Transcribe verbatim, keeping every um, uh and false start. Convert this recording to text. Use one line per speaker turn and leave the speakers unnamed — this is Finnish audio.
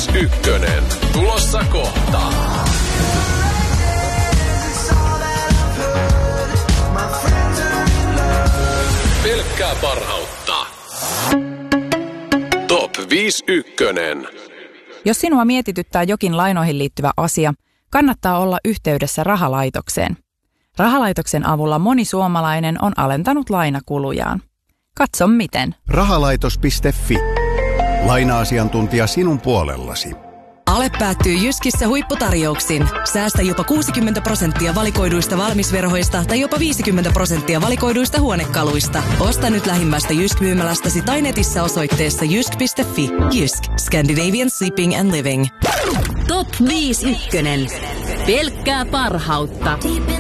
viisi yksi. Tulossa kohta. Pelkkää parhautta. Top viisi yksi.
Jos sinua mietityttää jokin lainoihin liittyvä asia, kannattaa olla yhteydessä rahalaitokseen. Rahalaitoksen avulla moni suomalainen on alentanut lainakulujaan. Katso miten.
Rahalaitos piste fi. Laina-asiantuntija sinun puolellasi.
Ale päättyy Jyskissä huipputarjouksin. Säästä jopa kuusikymmentä prosenttia valikoiduista valmisverhoista tai jopa viisikymmentä prosenttia valikoiduista huonekaluista. Osta nyt lähimmästä Jysk-myymälästäsi tai netissä osoitteessa jysk piste fi. Jysk. Scandinavian Sleeping and Living.
Top viisi ykkönen. Pelkkää parhautta.